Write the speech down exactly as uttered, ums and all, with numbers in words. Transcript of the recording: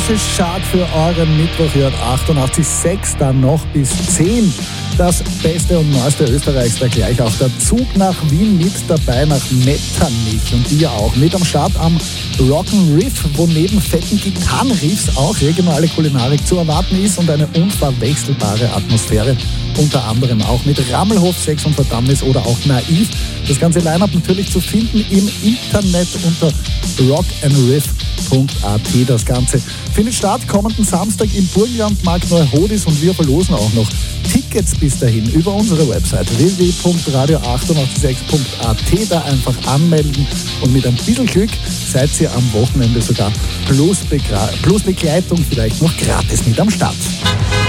Chart für euren Mittwoch hier hat achtundachtzig Komma sechs, dann noch bis zehn. Das Beste und Neueste Österreichs, da gleich auch der Zug nach Wien mit dabei, nach Metternich. Und die ja auch mit am Start am Rock'n'Riff, wo neben fetten Gitarrenriffs auch regionale Kulinarik zu erwarten ist und eine unverwechselbare Atmosphäre. Unter anderem auch mit Rammelhof, Sex und Verdammnis oder auch Naiv. Das ganze Line-Up natürlich zu finden im Internet unter rock'n'riff punkt a t. Das Ganze findet statt kommenden Samstag im Burgenland, Markt Neuhodis, und wir verlosen auch noch Tickets bis dahin über unsere Website w w w punkt radio achtundachtzig Komma sechs punkt a t. Da einfach anmelden und mit ein bisschen Glück seid ihr am Wochenende sogar plus, Begra- plus Begleitung vielleicht noch gratis mit am Start.